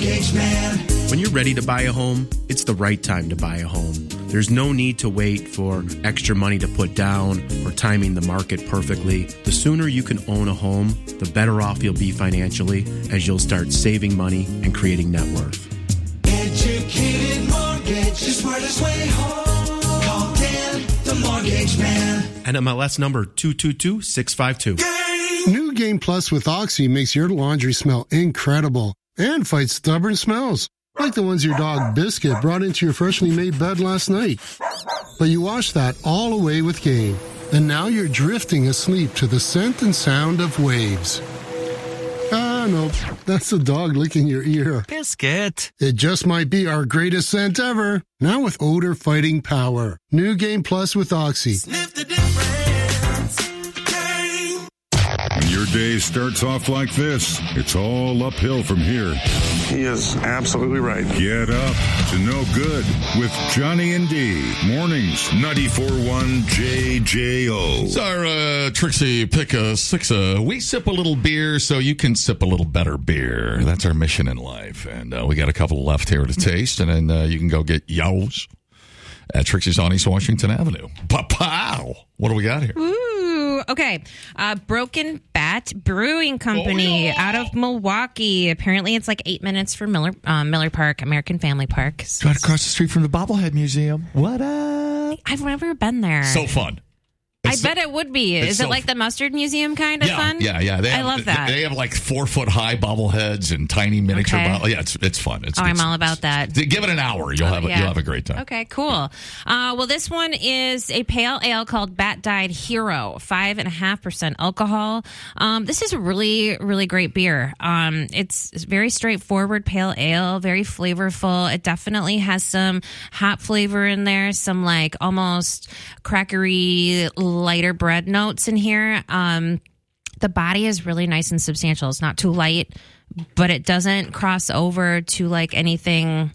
Mortgage Man. When you're ready to buy a home, it's the right time to buy a home. There's no need to wait for extra money to put down or timing the market perfectly. The sooner you can own a home, the better off you'll be financially as you'll start saving money and creating net worth. Educated Mortgage, the smartest way home. Call Dan, the Mortgage Man. NMLS number 222652. New Game Plus with Oxy makes your laundry smell incredible and fights stubborn smells, like the ones your dog Biscuit brought into your freshly made bed last night. But you washed that all away with Game, and now you're drifting asleep to the scent and sound of waves. Ah, no, that's the dog licking your ear. Biscuit. It just might be our greatest scent ever. Now with odor-fighting power. New Game Plus with Oxy. Sniff the difference. Game. When your day starts off like this, it's all uphill from here. He is absolutely right. Get up to no good with Johnny and D. Mornings, 94.1 JJO. It's our Trixie Pick a Six. We sip a little beer so you can sip a little better beer. That's our mission in life. And we got a couple left here to taste, and then you can go get yours at Trixie's on East Washington Avenue. Pow! What do we got here? Ooh, okay. Broken Bat Brewing Company out of Milwaukee. Apparently, it's like 8 minutes from Miller Park, American Family Park. Right across the street from the Bobblehead Museum. What up? I've never been there. So fun. I bet it would be. Is it like the Mustard Museum kind of fun? Yeah. I love that. They have like 4-foot-high bobbleheads and tiny miniature bobbleheads. Yeah, it's fun. I'm all about that. Give it an hour. You'll have a great time. Okay, cool. Well, this one is a pale ale called Bat Died Hero, 5.5% alcohol. This is a really, really great beer. It's very straightforward pale ale, very flavorful. It definitely has some hop flavor in there, some like almost crackery, lighter bread notes in here. The body is really nice and substantial. It's not too light, but it doesn't cross over to like anything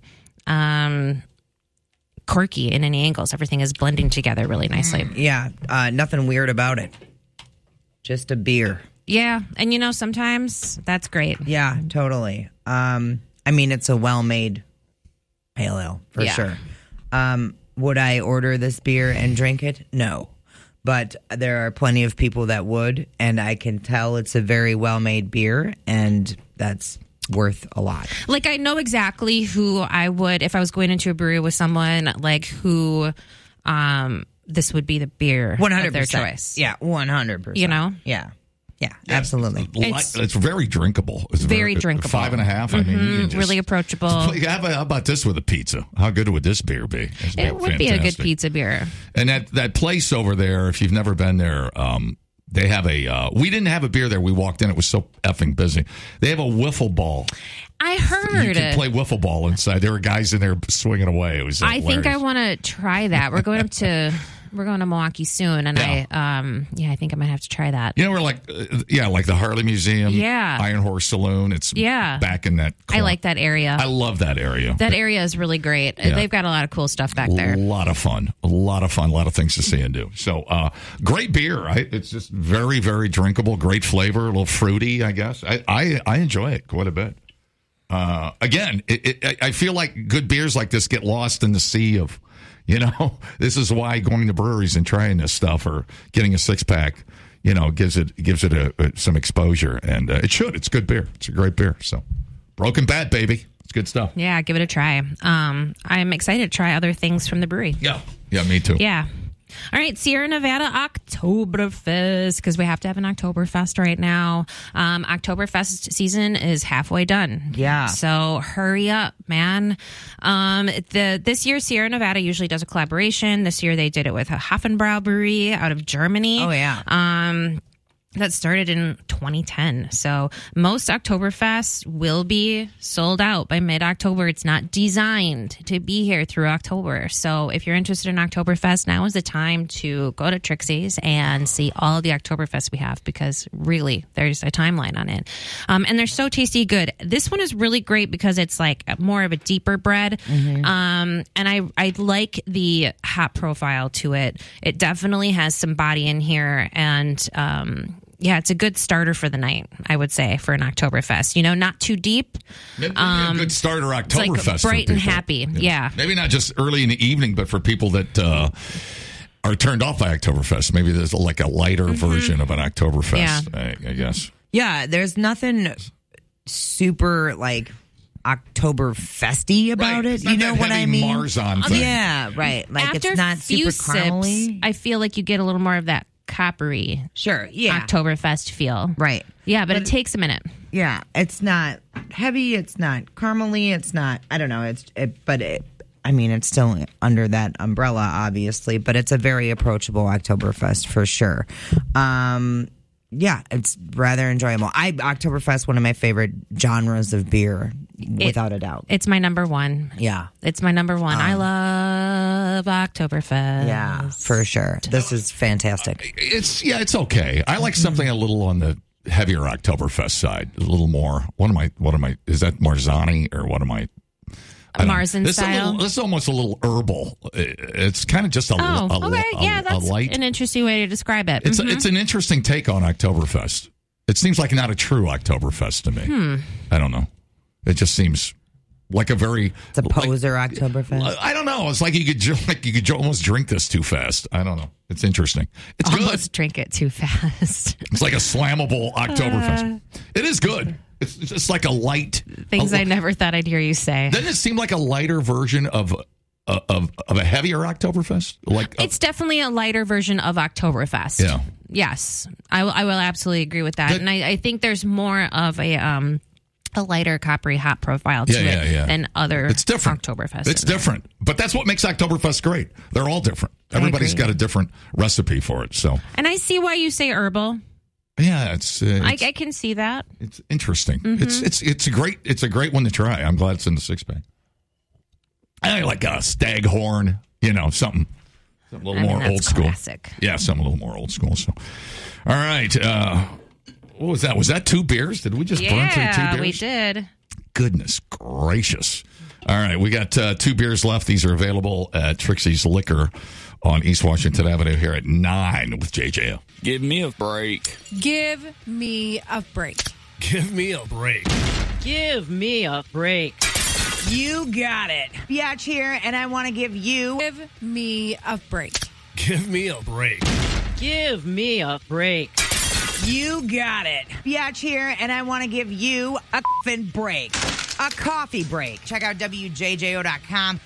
quirky in any angles. Everything is blending together really nicely. Yeah, nothing weird about it. Just a beer. Yeah, and sometimes that's great. Yeah, totally. I mean, it's a well-made pale ale for sure. Would I order this beer and drink it? No. But there are plenty of people that would, and I can tell it's a very well-made beer, and that's worth a lot. Like, I know exactly who I would, if I was going into a brewery with someone, like, who this would be the beer 100%. of their choice. Yeah, 100%. Yeah, absolutely. It's very drinkable. It's very drinkable. 5.5. I mean, you can just, really approachable. How about this with a pizza? How good would this beer be? It would be a good pizza beer. And that place over there, if you've never been there, they have we didn't have a beer there. We walked in. It was so effing busy. They have a wiffle ball. I heard. You can play wiffle ball inside. There were guys in there swinging away. It was hilarious. I think I want to try that. We're going to Milwaukee soon, and I think I might have to try that. We're like the Harley Museum, Iron Horse Saloon. It's back in that corner. I like that area. I love that area. That area is really great. Yeah. They've got a lot of cool stuff back there. A lot of fun. A lot of things to see and do. So, great beer, right? It's just very, very drinkable, great flavor, a little fruity, I guess. I enjoy it quite a bit. Again, I feel like good beers like this get lost in the sea of, this is why going to breweries and trying this stuff or getting a 6-pack, gives it some exposure, and it should. It's good beer. It's a great beer. So, Broken Bat, baby. It's good stuff. Yeah, give it a try. I'm excited to try other things from the brewery. Yeah, me too. Yeah. All right, Sierra Nevada Oktoberfest, because we have to have an Oktoberfest right now. Oktoberfest season is halfway done. Yeah. So hurry up, man. This year, Sierra Nevada usually does a collaboration. This year, they did it with a Hafenbrau brewery out of Germany. Oh, yeah. That started in 2010. So most Oktoberfests will be sold out by mid-October. It's not designed to be here through October. So if you're interested in Oktoberfest, now is the time to go to Trixie's and see all of the Oktoberfests we have, because really there's a timeline on it. And they're so tasty good. This one is really great because it's like more of a deeper bread. Mm-hmm. And I like the hop profile to it. It definitely has some body in here, and Yeah, it's a good starter for the night, I would say, for an Oktoberfest. You know, not too deep. Maybe a good starter Oktoberfest. It's like bright for and people. happy. Yeah. Maybe not just early in the evening, but for people that are turned off by Oktoberfest. Maybe there's like a lighter version of an Oktoberfest, I guess. Yeah, there's nothing super like Oktoberfesty about it. You know what I mean? Marzahn thing. Yeah, right. Like After it's not few super caramely. sips, I feel like you get a little more of that coppery Sure, yeah. Oktoberfest feel. Right. Yeah, but it takes a minute. Yeah, it's not heavy, it's not caramely, it's not, I don't know, I mean, it's still under that umbrella, obviously, but it's a very approachable Oktoberfest for sure. Yeah, it's rather enjoyable. Oktoberfest, one of my favorite genres of beer, without a doubt. It's my number one. Yeah. It's my number one. I love Oktoberfest. Yeah, for sure. This is fantastic. It's okay. I like something a little on the heavier Oktoberfest side. A little more. What am I? Is that Marzani or what am I? Marzen style. This is almost a little herbal. It's kind of just a that's light. an interesting way to describe it. It's an interesting take on Oktoberfest. It seems like not a true Oktoberfest to me. I don't know. It just seems like a very. It's a poser Oktoberfest. I don't know. It's like you could almost drink this too fast. I don't know. It's interesting. It's Almost good. drink it too fast. It's like a slammable Oktoberfest. It is good. It's just like a light. Things I never thought I'd hear you say. Doesn't it seem like a lighter version of a heavier Oktoberfest? It's definitely a lighter version of Oktoberfest. Yeah. Yes, I will absolutely agree with that. And I think there's more of a lighter coppery hop profile to it than other Oktoberfest. It's different. But that's what makes Oktoberfest great. They're all different. Everybody's got a different recipe for it. So. And I see why you say herbal. Yeah, it's I can see that. It's interesting. It's a great one to try. I'm glad it's in the 6-pack. I like a Staghorn, something a little more old school. Classic. Yeah, something a little more old school. So, all right. What was that? Was that 2 beers? Did we just burn through 2 beers? Yeah, we did. Goodness gracious! All right, we got 2 beers left. These are available at Trixie's Liquor on East Washington Avenue here at 9 with JJ. Give me a break. Give me a break. Give me a break. Give me a break. You got it. Biatch here, and I want to give you... Give me a break. Give me a break. Give me a break. You got it. Biatch here, and I want to give you a break. A coffee break. Check out WJJO.com